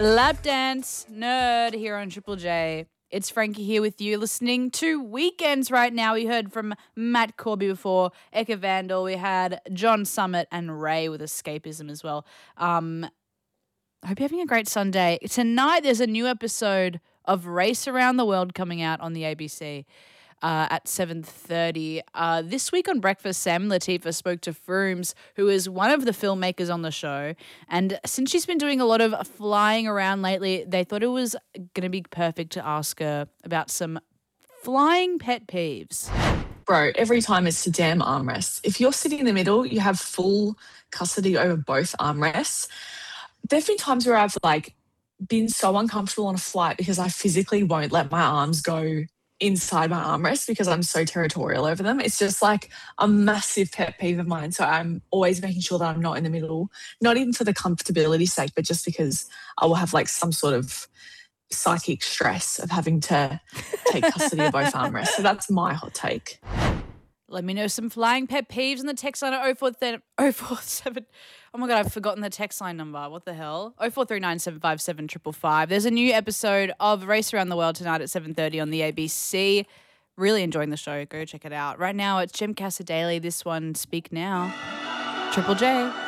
Lap dance nerd here on Triple J. It's Frankie here with you, listening to Weekends right now. We heard from Matt Corby before, Eka Vandal. We had John Summit and Ray with Escapism as well. I hope you're having a great Sunday. Tonight there's a new episode of Race Around the World coming out on the ABC. At 7:30. This week on Breakfast, Sam Latifah spoke to Frooms, who is one of the filmmakers on the show. And since she's been doing a lot of flying around lately, they thought it was going to be perfect to ask her about some flying pet peeves. Bro, every time it's the damn armrests. If you're sitting in the middle, you have full custody over both armrests. There have been times where I've been so uncomfortable on a flight because I physically won't let my arms go inside my armrest because I'm so territorial over them. It's just like a massive pet peeve of mine. So I'm always making sure that I'm not in the middle, not even for the comfortability sake, but just because I will have some sort of psychic stress of having to take custody of both armrests. So that's my hot take. Let me know some flying pet peeves in the text line at 047. Oh my God, I've forgotten the text line number. What the hell? 0439757555. There's a new episode of Race Around the World tonight at 7:30 on the ABC. Really enjoying the show. Go check it out. Right now it's Jem Cassadaly. This one, Speak Now. Triple J.